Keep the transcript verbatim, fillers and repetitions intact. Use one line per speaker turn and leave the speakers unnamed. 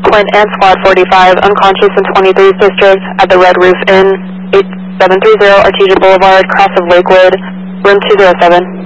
Quint and Squad forty-five, unconscious in twenty-three's district at the Red Roof Inn, eight seven three zero Artesia Boulevard, cross of Lakewood, room two zero seven.